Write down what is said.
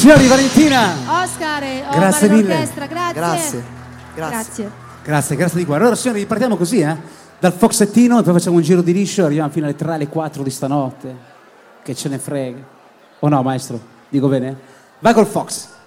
Signori, Valentina. Oscar e Grazie Omar mille. l'orchestra, grazie. Grazie di cuore. Allora signori, partiamo così, dal Foxettino, poi facciamo un giro di liscio, arriviamo fino alle 3, alle 4 di stanotte. Che ce ne frega. O no, maestro? Dico bene? Vai col Fox.